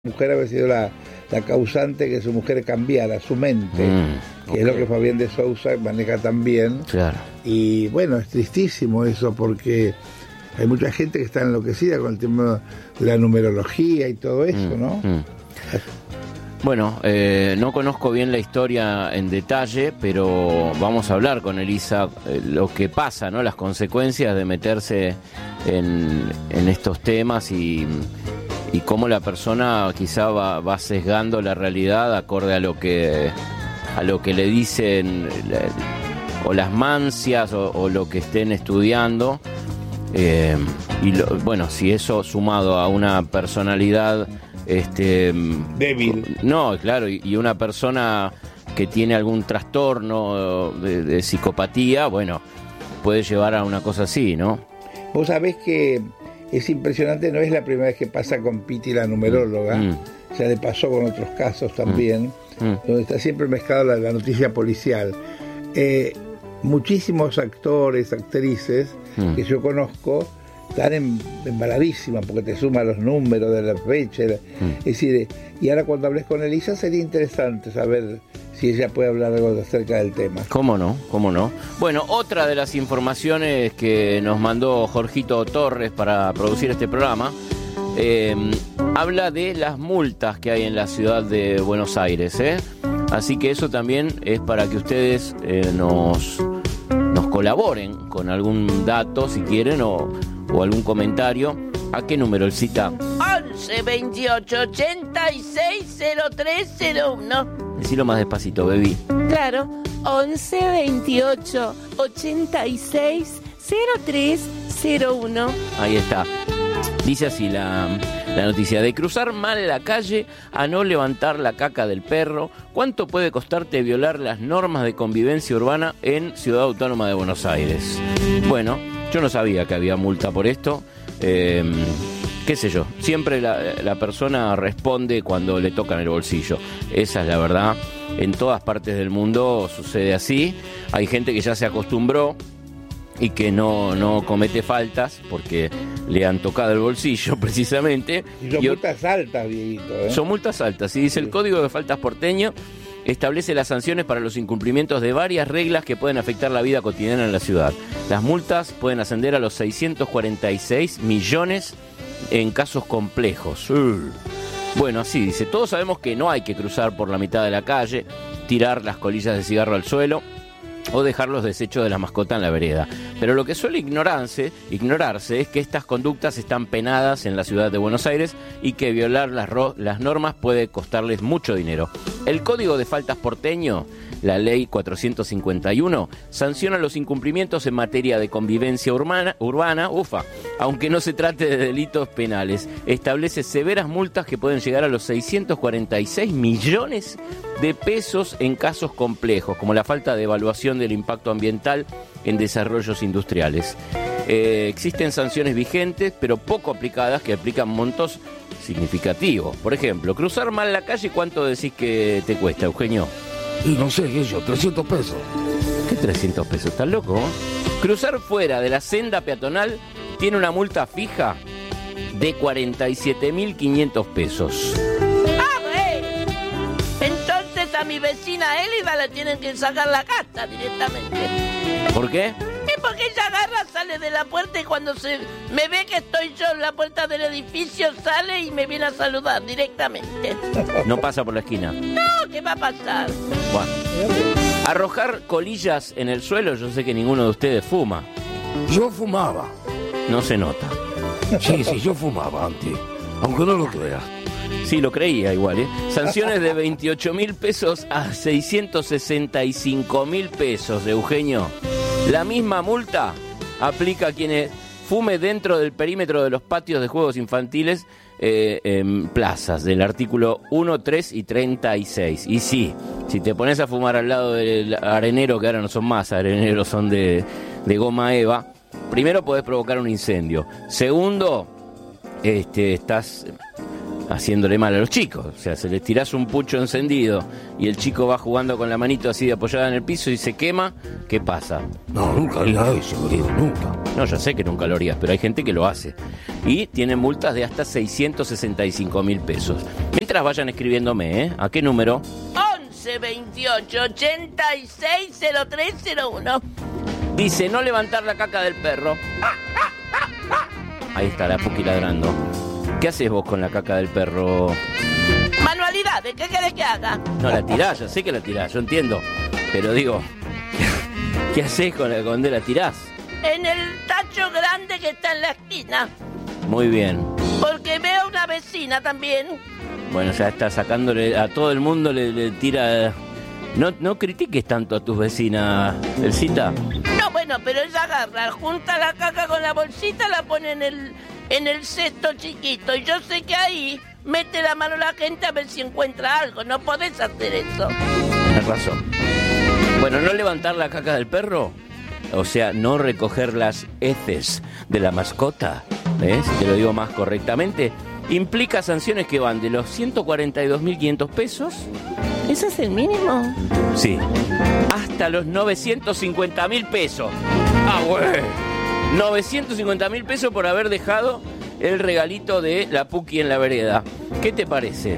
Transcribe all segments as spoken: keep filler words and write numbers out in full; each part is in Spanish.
mujer había sido la, la causante que su mujer cambiara su mente, mm, que okay. es lo que Fabián de Sousa maneja también. Claro. Y bueno, es tristísimo eso porque hay mucha gente que está enloquecida con el tema de la numerología y todo eso, mm, ¿no? Mm. Bueno, eh, no conozco bien la historia en detalle, pero vamos a hablar con Elisa eh, lo que pasa, ¿no? Las consecuencias de meterse en, en estos temas y, y cómo la persona quizá va, va sesgando la realidad acorde a lo que a lo que le dicen la, o las mancias o, o lo que estén estudiando. Eh, y lo, bueno, si eso sumado a una personalidad este débil, no, claro, y, y una persona que tiene algún trastorno de, de psicopatía, bueno, puede llevar a una cosa así, ¿no? Vos sabés que es impresionante, no es la primera vez que pasa con Piti la numeróloga, mm. ya le pasó con otros casos también, mm. Mm. donde está siempre mezclada la, la noticia policial. Eh, muchísimos actores, actrices mm. que yo conozco están embaladísimas porque te suma los números de la fecha. Mm. Es decir, y ahora cuando hables con Elisa sería interesante saber si ella puede hablar algo acerca del tema. ¿Cómo no? ¿Cómo no? Bueno, otra de las informaciones que nos mandó Jorgito Torres para producir este programa eh, habla de las multas que hay en la ciudad de Buenos Aires, ¿eh? Así que eso también es para que ustedes eh, nos, nos colaboren con algún dato, si quieren, o o algún comentario. ¿A qué número el cita? once veintiocho ochenta y seis cero tres cero uno. Decilo más despacito, baby. Claro, once veintiocho ochenta y seis cero tres cero uno. Ahí está. Dice así la, la noticia: de cruzar mal la calle a no levantar la caca del perro, ¿cuánto puede costarte violar las normas de convivencia urbana en Ciudad Autónoma de Buenos Aires? Bueno, yo no sabía que había multa por esto, eh, qué sé yo, siempre la, la persona responde cuando le tocan el bolsillo, esa es la verdad, en todas partes del mundo sucede así, hay gente que ya se acostumbró y que no, no comete faltas porque le han tocado el bolsillo precisamente. Y son y multas altas, Dieguito, ¿eh? Son multas altas, y dice el Código de Faltas porteño establece las sanciones para los incumplimientos de varias reglas que pueden afectar la vida cotidiana en la ciudad. Las multas pueden ascender a los seiscientos cuarenta y seis millones en casos complejos. Bueno, así dice. Todos sabemos que no hay que cruzar por la mitad de la calle, tirar las colillas de cigarro al suelo o dejar los desechos de la mascota en la vereda. Pero lo que suele ignorarse, ignorarse es que estas conductas están penadas en la ciudad de Buenos Aires y que violar las, ro- las normas puede costarles mucho dinero. El Código de Faltas porteño, la Ley cuatrocientos cincuenta y uno, sanciona los incumplimientos en materia de convivencia urbana, urbana, ufa, aunque no se trate de delitos penales. Establece severas multas que pueden llegar a los seiscientos cuarenta y seis millones de pesos en casos complejos, como la falta de evaluación del impacto ambiental en desarrollos industriales. Eh, existen sanciones vigentes, pero poco aplicadas, que aplican montos significativos. Por ejemplo, cruzar mal la calle, ¿cuánto decís que te cuesta, Eugenio? Y no sé, ¿qué yo? trescientos pesos. ¿Qué trescientos pesos? ¿Estás loco? Cruzar fuera de la senda peatonal tiene una multa fija de cuarenta y siete mil quinientos pesos. Entonces a mi vecina Elida le tienen que sacar la casa directamente. ¿Por qué? Es porque ella agarra, sale de la puerta y cuando se me ve que estoy yo en la puerta del edificio, sale y me viene a saludar directamente. No pasa por la esquina. No, ¿qué va a pasar? Bueno. Arrojar colillas en el suelo, yo sé que ninguno de ustedes fuma. Yo fumaba. No se nota. Sí, sí, yo fumaba antes, aunque no lo creas. Sí, lo creía igual, ¿eh? Sanciones de veintiocho mil pesos a seiscientos sesenta y cinco mil pesos, Eugenio. La misma multa aplica a quienes fume dentro del perímetro de los patios de juegos infantiles eh, en plazas, del artículo uno, tres y treinta y seis. Y sí, si te pones a fumar al lado del arenero, que ahora no son más areneros, son de, de goma eva, primero podés provocar un incendio. Segundo, este, estás haciéndole mal a los chicos. O sea, se les tirás un pucho encendido y el chico va jugando con la manito así de apoyada en el piso y se quema, ¿qué pasa? No, nunca haría eso, querido, nunca. No, yo sé que nunca lo harías, pero hay gente que lo hace. Y tiene multas de hasta seiscientos sesenta y cinco mil pesos. Mientras vayan escribiéndome, ¿eh? ¿A qué número? once veintiocho ochenta y seis cero tres cero uno. Dice, no levantar la caca del perro. Ahí está la Puki ladrando. ¿Qué haces vos con la caca del perro? Manualidades, ¿qué querés que haga? No, la tirás, ya sé que la tirás, yo entiendo. Pero digo, ¿qué haces con la, cuando la tirás? En el tacho grande que está en la esquina. Muy bien. Porque veo una vecina también. Bueno, ya está sacándole a todo el mundo, le, le tira... No, no critiques tanto a tus vecinas, Elcita. No, bueno, pero ella agarra, junta la caca con la bolsita, la pone en el, en el cesto chiquito. Y yo sé que ahí mete la mano la gente a ver si encuentra algo. No podés hacer eso. Tienes razón. Bueno, no levantar la caca del perro, o sea, no recoger las heces de la mascota, ¿ves? Si te lo digo más correctamente, implica sanciones que van de los ciento cuarenta y dos mil quinientos pesos... ¿Ese es el mínimo? Sí. Hasta los novecientos cincuenta mil pesos. ¡Ah, güey! novecientos cincuenta mil pesos por haber dejado el regalito de la Puki en la vereda. ¿Qué te parece?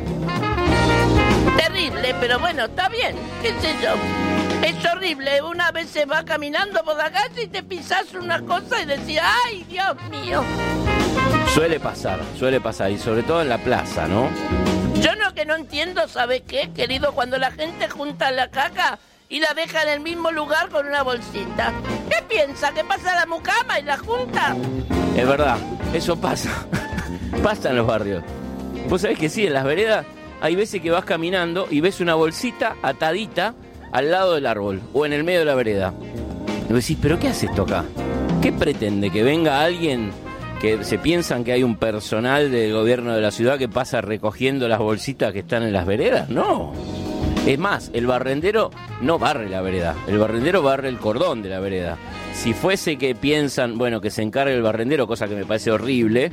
Terrible, pero bueno, está bien. ¿Qué sé yo? Es horrible. Una vez se va caminando por la calle y te pisas una cosa y decís, ¡ay, Dios mío! Suele pasar, suele pasar. Y sobre todo en la plaza, ¿no? Yo lo que no entiendo, ¿sabes qué, querido? Cuando la gente junta la caca y la deja en el mismo lugar con una bolsita. ¿Qué piensa? ¿Que pasa la mucama y la junta? Es verdad, eso pasa. Pasa en los barrios. Vos sabés que sí, en las veredas hay veces que vas caminando y ves una bolsita atadita al lado del árbol o en el medio de la vereda. Y vos decís, ¿pero qué hace esto acá? ¿Qué pretende? ¿Que venga alguien que se piensan que hay un personal del gobierno de la ciudad que pasa recogiendo las bolsitas que están en las veredas? No. Es más, el barrendero no barre la vereda, el barrendero barre el cordón de la vereda. Si fuese que piensan, bueno, que se encargue el barrendero, cosa que me parece horrible,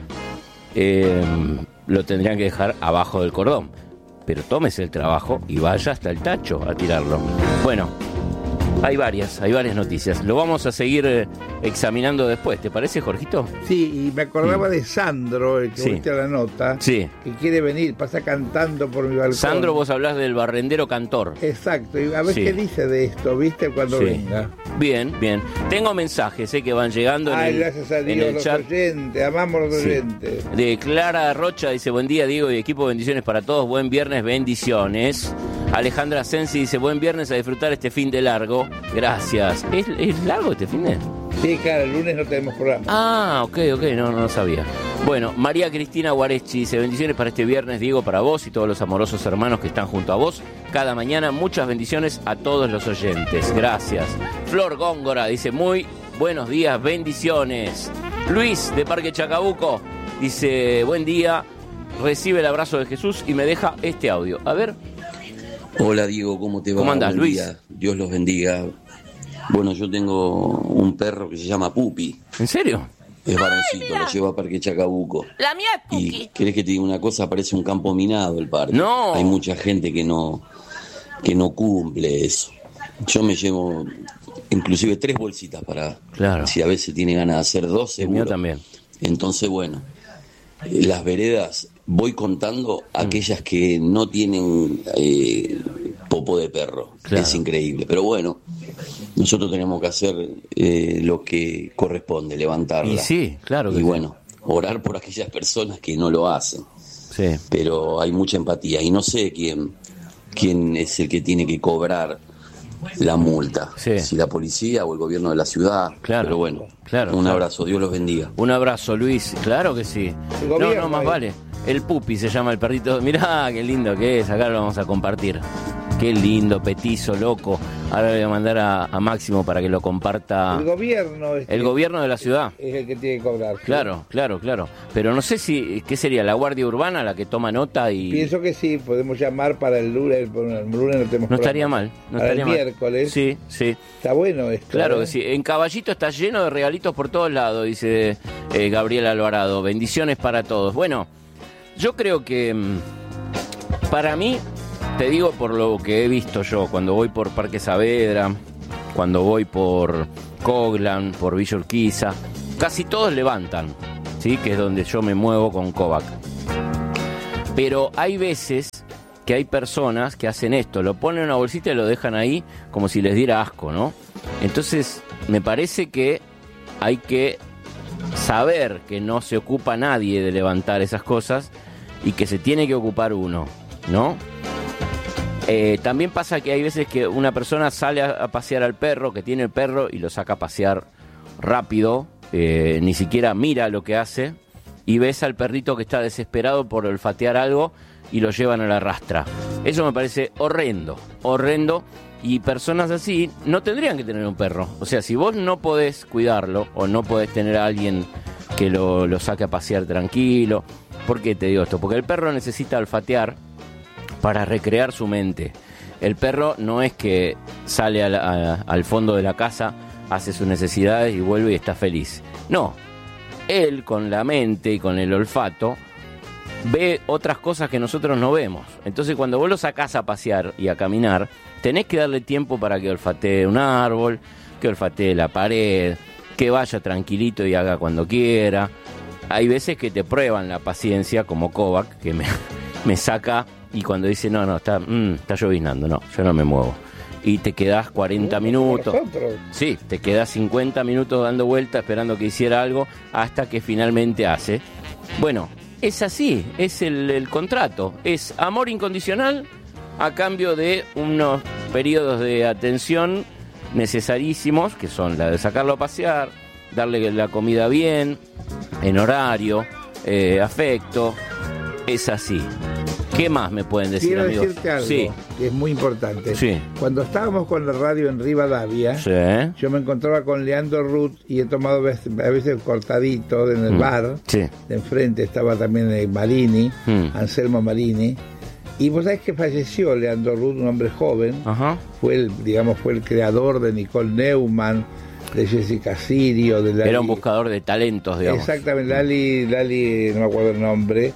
eh, lo tendrían que dejar abajo del cordón. Pero tómese el trabajo y vaya hasta el tacho a tirarlo. Bueno, hay varias, hay varias noticias. Lo vamos a seguir eh, examinando después. ¿Te parece, Jorgito? Sí, y me acordaba Mm. de Sandro, el que Sí. viste a la nota, Sí. que quiere venir, pasa cantando por mi balcón. Sandro, vos hablás del barrendero cantor. Exacto, y a ver Sí. qué dice de esto, ¿viste? Cuando Sí. venga. Bien, bien. Tengo mensajes eh, que van llegando en Ay, el, gracias a en Dios, el los chat. oyentes, amamos los Sí. oyentes. De Clara Rocha dice, buen día Diego y equipo, bendiciones para todos, buen viernes, bendiciones. Alejandra Sensi dice, buen viernes, a disfrutar este fin de largo, gracias. ¿Es, es largo este fin de? Sí, claro, el lunes no tenemos programa. Ah, ok, ok, no, no sabía. Bueno, María Cristina Guarechi dice, bendiciones para este viernes, Diego, para vos y todos los amorosos hermanos que están junto a vos cada mañana. Muchas bendiciones a todos los oyentes, gracias. Flor Góngora dice, muy buenos días, bendiciones. Luis de Parque Chacabuco dice, buen día, recibe el abrazo de Jesús y me deja este audio. A ver. Hola Diego, ¿cómo te va? ¿Cómo andás, Buen Luis? día. Dios los bendiga. Bueno, yo tengo un perro que se llama Pupi. ¿En serio? Es varoncito, mira. lo llevo a Parque Chacabuco. La mía es Y Puki. querés que te diga una cosa, parece un campo minado el parque. No. Hay mucha gente que no, que no cumple eso. Yo me llevo inclusive tres bolsitas para, Claro. si a veces tiene ganas de hacer dos, El mío seguro. también. Entonces, bueno, eh, las veredas, voy contando Mm. aquellas que no tienen eh, popo de perro. Claro. Es increíble. Pero bueno, nosotros tenemos que hacer eh, lo que corresponde, levantarla. Y sí, claro que Y sí. bueno, orar por aquellas personas que no lo hacen. Sí. Pero hay mucha empatía. Y no sé quién, quién es el que tiene que cobrar la multa. Sí. Si la policía o el gobierno de la ciudad. Claro, Pero bueno, claro, un claro. abrazo. Dios los bendiga. Un abrazo, Luis. Claro que sí. El No, gobierno no, más ahí. vale. El Pupi se llama el perrito. Mirá, qué lindo que es. Acá lo vamos a compartir. Qué lindo, petizo, loco. Ahora le voy a mandar a, a Máximo para que lo comparta. El gobierno es, El gobierno de la ciudad. es el que tiene que cobrar. ¿sí? Claro, claro, claro. Pero no sé si, ¿qué sería? ¿La Guardia Urbana la que toma nota y...? Pienso que sí, podemos llamar para el lunes. El, el lunes no tenemos No estaría programa. mal. No Para estaría el mal. miércoles. Sí, sí. Está bueno esto. Claro ¿eh? que sí. En Caballito está lleno de regalitos por todos lados, dice eh, Gabriel Alvarado. Bendiciones para todos. Bueno, yo creo que mm, para mí, te digo por lo que he visto yo, cuando voy por Parque Saavedra, cuando voy por Coglan, por Villa Urquiza, casi todos levantan, ¿sí? Que es donde yo me muevo con Kovac. Pero hay veces que hay personas que hacen esto, lo ponen en una bolsita y lo dejan ahí como si les diera asco, ¿no? Entonces, me parece que hay que saber que no se ocupa nadie de levantar esas cosas y que se tiene que ocupar uno, ¿no? Eh, también pasa que hay veces que una persona sale a, a pasear al perro, que tiene el perro y lo saca a pasear rápido, eh, ni siquiera mira lo que hace, y ves al perrito que está desesperado por olfatear algo y lo llevan a la rastra. Eso me parece horrendo, horrendo, y personas así no tendrían que tener un perro. O sea, si vos no podés cuidarlo o no podés tener a alguien que lo, lo saque a pasear tranquilo. ¿Por qué te digo esto? Porque el perro necesita olfatear para recrear su mente. El perro no es que sale a la, a, al fondo de la casa, hace sus necesidades y vuelve y está feliz. No, él con la mente y con el olfato ve otras cosas que nosotros no vemos. Entonces cuando vos lo sacás a pasear y a caminar, tenés que darle tiempo para que olfatee un árbol, que olfatee la pared, que vaya tranquilito y haga cuando quiera. Hay veces que te prueban la paciencia, como Kovac, que me, me saca y cuando dice, no, no, está, mm, está lloviznando, no, yo no me muevo. Y te quedás cuarenta minutos. Sí, te quedás cincuenta minutos dando vueltas esperando que hiciera algo hasta que finalmente hace. Bueno, es así, es el, el contrato. Es amor incondicional a cambio de unos periodos de atención necesarísimos, que son la de sacarlo a pasear, darle la comida bien, en horario, eh, afecto. Es así. ¿Qué más me pueden decir, Quiero amigos? decirte algo, sí. que es muy importante. Sí. Cuando estábamos con la radio en Rivadavia, Sí. yo me encontraba con Leandro Ruth y he tomado a veces, a veces cortadito en el Mm. bar. Sí. De enfrente estaba también eh, Marini, Mm. Anselmo Marini. Y vos sabés que falleció Leandro Ruth, un hombre joven. Ajá. Fue el, digamos, fue el creador de Nicole Neumann, de Jessica Sirio, de Lali. Era un buscador de talentos, digamos. Exactamente, Lali, Lali, no me acuerdo el nombre.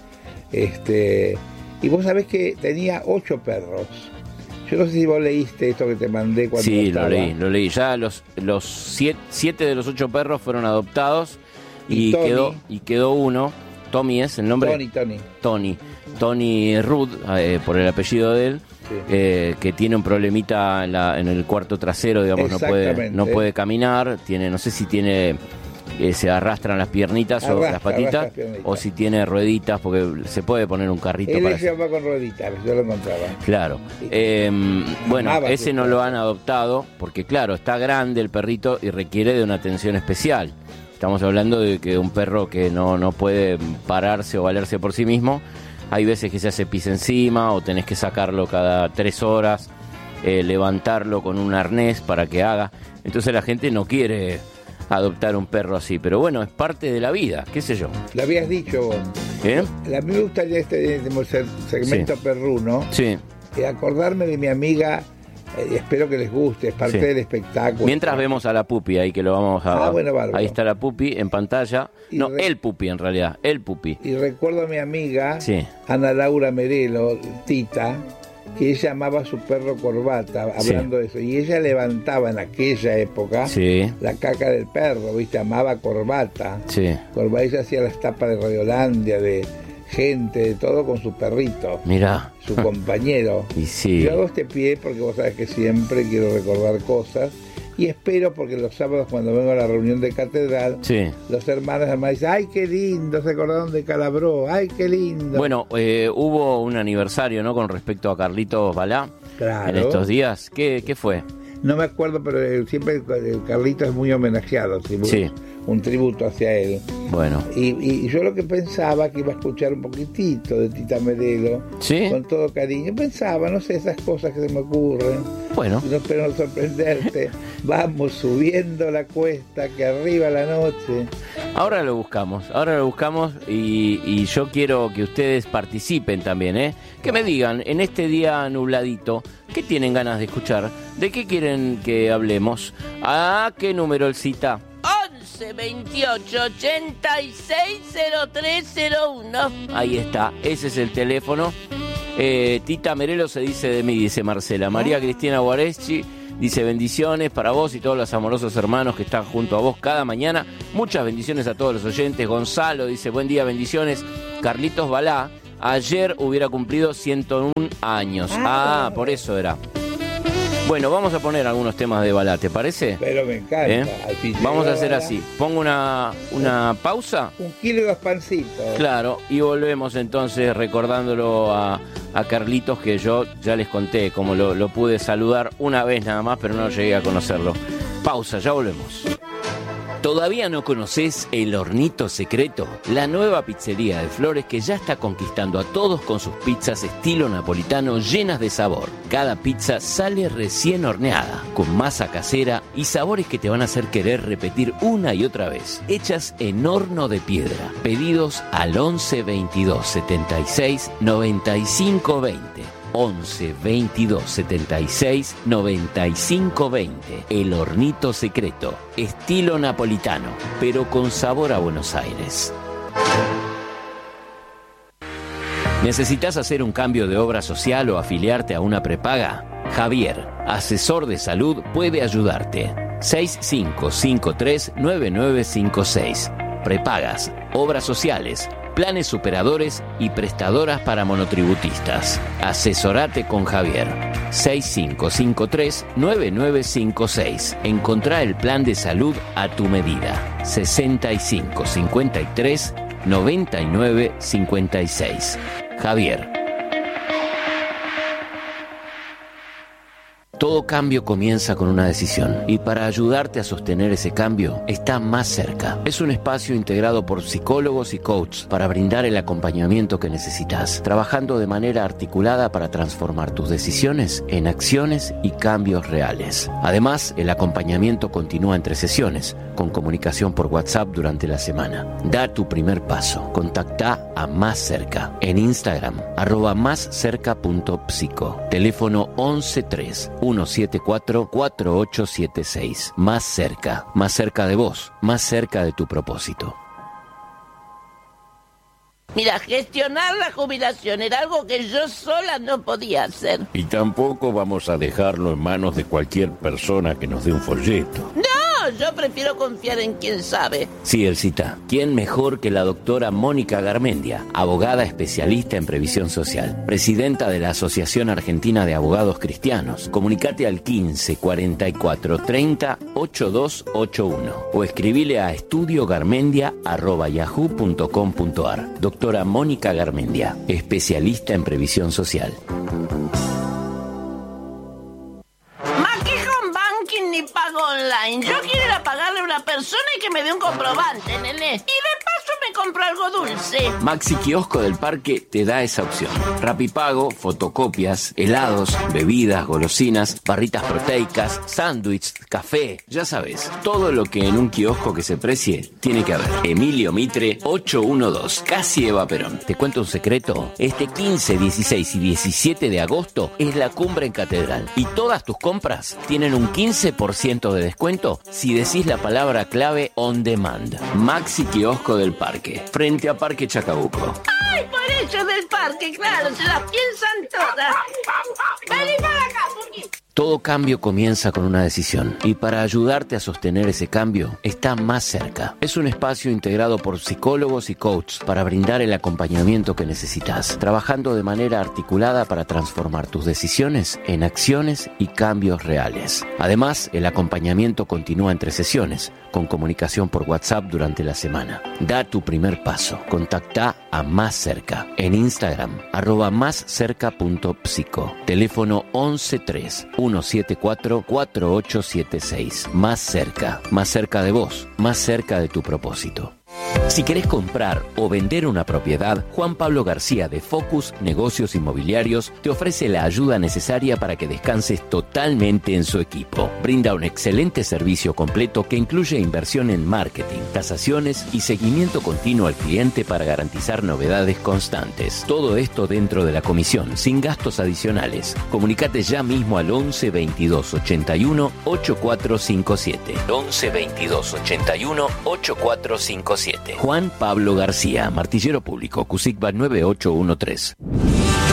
Este, y vos sabés que tenía ocho perros. Yo no sé si vos leíste esto que te mandé cuando Sí, estaba. lo leí, lo leí. Ya los, los siete, siete de los ocho perros fueron adoptados y, Y Tony. quedó y quedó uno. Tommy es el nombre. Tony, Tony. Tony. Tony Rudd, eh, por el apellido de él, Sí. eh, que tiene un problemita en, la, en el cuarto trasero, digamos, no puede, Exactamente. no puede caminar, tiene, no sé si tiene, eh, se arrastran las piernitas o Arrastra, las patitas, arrastra las piernitas. o si tiene rueditas, porque se puede poner un carrito Él para se llama con rueditas, yo lo encontraba. Claro. Eh, bueno, Amaba ese su no perro. lo han adoptado porque, claro, está grande el perrito y requiere de una atención especial. Estamos hablando de que un perro que no, no puede pararse o valerse por sí mismo, hay veces que se hace pis encima o tenés que sacarlo cada tres horas, eh, levantarlo con un arnés para que haga. Entonces la gente no quiere adoptar un perro así, pero bueno, es parte de la vida, qué sé yo. Lo habías dicho vos. ¿Eh? A mí me gustaría este este segmento Sí. perruno, Sí. eh, acordarme de mi amiga, eh, espero que les guste, es parte Sí. del espectáculo. Mientras vemos a la Pupi ahí, que lo vamos a... Ah, bueno, bárbaro. ahí está la Pupi en pantalla. Y No, re- el Pupi en realidad, el Pupi. Y recuerdo a mi amiga, Sí. Ana Laura Merelo, Tita, que ella amaba a su perro Corbata, hablando de eso. Y ella levantaba en aquella época Sí, la caca del perro, ¿viste? Amaba Corbata. sí. Corbata, ella hacía las tapas de Radiolandia, de gente, de todo con su perrito, Mirá. su compañero. Y sí. Yo hago este pie porque vos sabés que siempre quiero recordar cosas. Y espero porque los sábados cuando vengo a la reunión de catedral, Sí. los hermanos hermanos dicen, ¡ay, qué lindo! Se acordaron de Calabró, ¡ay, qué lindo! Bueno, eh, hubo un aniversario, ¿no? Con respecto a Carlitos Balá Claro. en estos días. ¿Qué, qué fue? No me acuerdo, pero eh, siempre el Carlito es muy homenajeado, tributo, Sí. un tributo hacia él. Bueno. Y, y yo lo que pensaba que iba a escuchar un poquitito de Tita Merelo, ¿Sí? con todo cariño. Pensaba, no sé, esas cosas que se me ocurren. Bueno. No espero no sorprenderte. Vamos subiendo la cuesta, que arriba la noche. Ahora lo buscamos, ahora lo buscamos y, y yo quiero que ustedes participen también, ¿eh? Que me digan, en este día nubladito, ¿qué tienen ganas de escuchar? ¿De qué quieren que hablemos? ¿A qué número el cita? once veintiocho ochenta y seis cero tres cero uno. Ahí está, ese es el teléfono. Eh, Tita Merelo se dice de mí, dice Marcela. María Cristina Guareschi dice bendiciones para vos y todos los amorosos hermanos que están junto a vos cada mañana. Muchas bendiciones a todos los oyentes. Gonzalo dice buen día, bendiciones. Carlitos Balá ayer hubiera cumplido ciento uno años. Ah, por eso era. Bueno, vamos a poner algunos temas de Balá, ¿te parece? Pero me encanta. ¿Eh? Vamos a hacer así. Pongo una, una pausa. Un kilo de pancitos. Claro, y volvemos entonces recordándolo a, a Carlitos, que yo ya les conté cómo lo, lo pude saludar una vez nada más, pero no llegué a conocerlo. Pausa, ya volvemos. ¿Todavía no conoces El Hornito Secreto? La nueva pizzería de Flores que ya está conquistando a todos con sus pizzas estilo napolitano llenas de sabor. Cada pizza sale recién horneada, con masa casera y sabores que te van a hacer querer repetir una y otra vez. Hechas en horno de piedra. Pedidos al once veintidós setenta y seis noventa y cinco veinte. once veintidós setenta y seis noventa y cinco veinte. El Hornito Secreto, estilo napolitano, pero con sabor a Buenos Aires. ¿Necesitas hacer un cambio de obra social o afiliarte a una prepaga? Javier, asesor de salud, puede ayudarte. seis cinco cinco tres nueve nueve cinco seis. Prepagas, obras sociales, planes superadores y prestadoras para monotributistas. Asesorate con Javier. seis cinco cinco tres nueve nueve cinco seis. Encontrá el plan de salud a tu medida. sesenta y cinco cincuenta y tres noventa y nueve cincuenta y seis. Javier. Todo cambio comienza con una decisión, y para ayudarte a sostener ese cambio, está Más Cerca. Es un espacio integrado por psicólogos y coaches para brindar el acompañamiento que necesitas, trabajando de manera articulada para transformar tus decisiones en acciones y cambios reales. Además, el acompañamiento continúa entre sesiones, con comunicación por WhatsApp durante la semana. Da tu primer paso. Contacta a Más Cerca en Instagram, arroba más cerca punto psico. Teléfono once tres uno siete cuatro cuatro ocho siete seis. Más Cerca, más cerca de vos, más cerca de tu propósito. Mira, gestionar la jubilación era algo que yo sola no podía hacer. Y tampoco vamos a dejarlo en manos de cualquier persona que nos dé un folleto. No, yo prefiero confiar en quien sabe. Sí, Elcita, ¿quién mejor que la doctora Mónica Garmendia, abogada especialista en previsión social, presidenta de la Asociación Argentina de Abogados Cristianos? Comunicate al quince cuarenta y cuatro treinta ochenta y dos ochenta y uno o escribile a estudiogarmendia arroba yahoo punto com punto ar. Doctora Mónica Garmendia, especialista en previsión social. Ni pago online. Yo quiero ir a pagarle a una persona y que me dé un comprobante, nene. Y de paso me compro algo dulce. Maxi Kiosco del Parque te da esa opción. Rapipago, fotocopias, helados, bebidas, golosinas, barritas proteicas, sándwiches, café. Ya sabes, todo lo que en un kiosco que se precie tiene que haber. Emilio Mitre ochocientos doce, casi Eva Perón. ¿Te cuento un secreto? Este quince, dieciséis y diecisiete de agosto es la cumbre en Catedral. Y todas tus compras tienen un quince por ciento de descuento si decís la palabra clave On Demand. Maxi Kiosco del Parque, frente a Parque Chacabuco. ¡Ay, por eso del parque! Claro, se las piensan todas. ¡Vení para acá, Puki! Todo cambio comienza con una decisión, y para ayudarte a sostener ese cambio, está Más Cerca. Es un espacio integrado por psicólogos y coaches para brindar el acompañamiento que necesitas, trabajando de manera articulada para transformar tus decisiones en acciones y cambios reales. Además, el acompañamiento continúa entre sesiones, con comunicación por WhatsApp durante la semana. Da tu primer paso. Contacta a Más Cerca en Instagram, arroba más cerca punto psico. Teléfono once tres uno siete cuatro cuatro ocho siete seis. Más Cerca, más cerca de vos, más cerca de tu propósito. Si querés comprar o vender una propiedad, Juan Pablo García de Focus Negocios Inmobiliarios te ofrece la ayuda necesaria para que descanses totalmente en su equipo. Brinda un excelente servicio completo que incluye inversión en marketing, tasaciones y seguimiento continuo al cliente para garantizar novedades constantes. Todo esto dentro de la comisión, sin gastos adicionales. Comunicate ya mismo al once veintidós ochenta y uno ochenta y cuatro cincuenta y siete. once veintidós ochenta y uno ochenta y cuatro cincuenta y siete. Juan Pablo García, Martillero Público, CUSICBA nueve ocho uno tres.